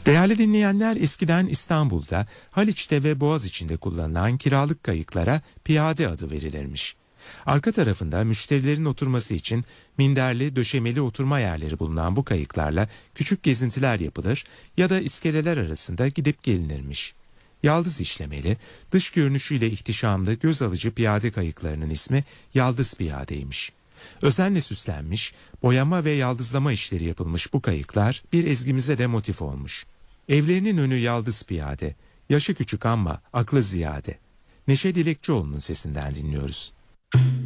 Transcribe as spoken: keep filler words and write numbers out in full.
Değerli dinleyenler, eskiden İstanbul'da, Haliç'te ve Boğaziçi'nde kullanılan kiralık kayıklara piyade adı verilirmiş. Arka tarafında müşterilerin oturması için minderli, döşemeli oturma yerleri bulunan bu kayıklarla küçük gezintiler yapılır ya da iskeleler arasında gidip gelinirmiş. Yaldız işlemeli, dış görünüşüyle ihtişamlı, göz alıcı piyade kayıklarının ismi Yaldız Piyade'ymiş. Özenle süslenmiş, boyama ve yaldızlama işleri yapılmış bu kayıklar bir ezgimize de motif olmuş. Evlerinin önü Yaldız Piyade, yaşı küçük ama aklı ziyade. Neşe Dilekçioğlu'nun sesinden dinliyoruz.